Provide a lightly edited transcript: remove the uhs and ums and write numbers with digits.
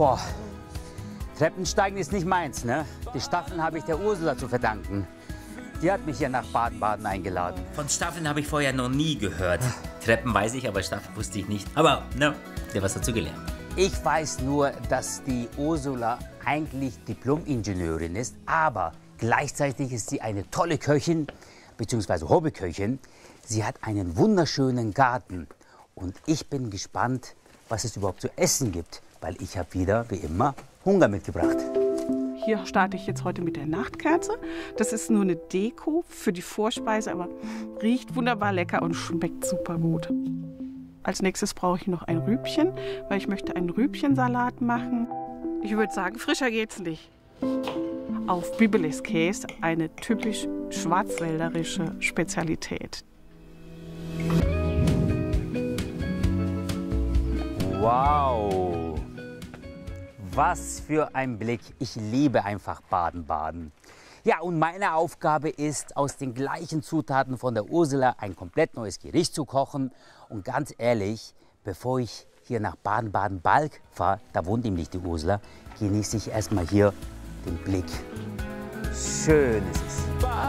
Boah, Treppensteigen ist nicht meins, ne? Die Staffeln habe ich der Ursula zu verdanken. Die hat mich hier nach Baden-Baden eingeladen. Von Staffeln habe ich vorher noch nie gehört. Treppen weiß ich, aber Staffeln wusste ich nicht. Aber, na, der was dazu gelernt. Ich weiß nur, dass die Ursula eigentlich Diplom-Ingenieurin ist, aber gleichzeitig ist sie eine tolle Köchin, beziehungsweise Hobbyköchin. Sie hat einen wunderschönen Garten und ich bin gespannt, was es überhaupt zu essen gibt, weil ich habe wieder, wie immer, Hunger mitgebracht. Hier starte ich jetzt heute mit der Nachtkerze. Das ist nur eine Deko für die Vorspeise, aber riecht wunderbar lecker und schmeckt super gut. Als nächstes brauche ich noch ein Rübchen, weil ich möchte einen Rübchensalat machen. Ich würde sagen, frischer geht's nicht. Auf Bibeles Käse, eine typisch schwarzwälderische Spezialität. Wow, was für ein Blick. Ich liebe einfach Baden-Baden. Ja, und meine Aufgabe ist, aus den gleichen Zutaten von der Ursula ein komplett neues Gericht zu kochen. Und ganz ehrlich, bevor ich hier nach Baden-Baden-Balk fahre, da wohnt nämlich die Ursula, genieße ich erstmal hier den Blick. Schön ist es.